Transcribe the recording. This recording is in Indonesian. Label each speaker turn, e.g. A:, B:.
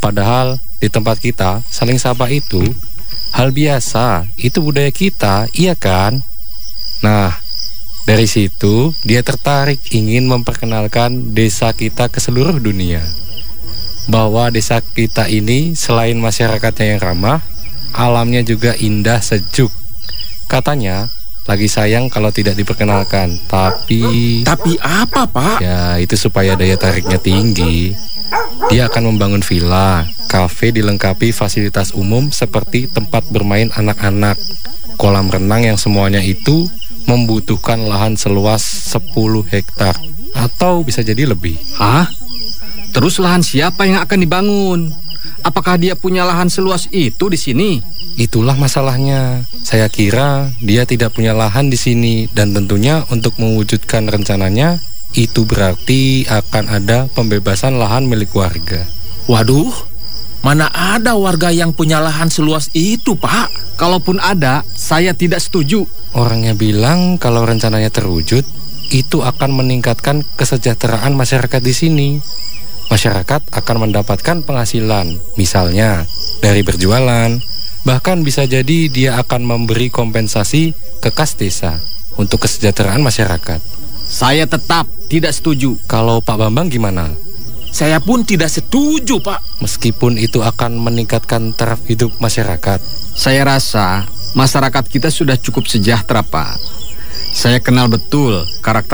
A: Padahal di tempat kita saling sapa itu hal biasa, itu budaya kita, iya kan? Nah, dari situ dia tertarik ingin memperkenalkan desa kita ke seluruh dunia. Bahwa desa kita ini selain masyarakatnya yang ramah, alamnya juga indah sejuk. Katanya lagi sayang kalau tidak diperkenalkan. Tapi
B: apa, Pak?
A: ya itu supaya daya tariknya tinggi. Dia akan membangun villa, kafe dilengkapi fasilitas umum seperti tempat bermain anak-anak, kolam renang yang semuanya itu membutuhkan lahan seluas 10 hektar atau bisa jadi lebih.
C: Hah? Terus lahan siapa yang akan dibangun? Apakah dia punya lahan seluas itu di sini?
A: Itulah masalahnya. Saya kira dia tidak punya lahan di sini dan tentunya untuk mewujudkan rencananya itu berarti akan ada pembebasan lahan milik warga.
B: Waduh, mana ada warga yang punya lahan seluas itu, Pak?
C: Kalaupun ada, saya tidak setuju.
A: Orangnya bilang kalau rencananya terwujud, itu akan meningkatkan kesejahteraan masyarakat di sini. Masyarakat akan mendapatkan penghasilan, misalnya dari berjualan. Bahkan bisa jadi dia akan memberi kompensasi ke kas desa untuk kesejahteraan masyarakat.
C: Saya tetap tidak setuju.
A: Kalau Pak Bambang gimana?
B: Saya pun tidak setuju, Pak.
A: Meskipun itu akan meningkatkan taraf hidup masyarakat.
C: Saya rasa masyarakat kita sudah cukup sejahtera, Pak. Saya kenal betul karakter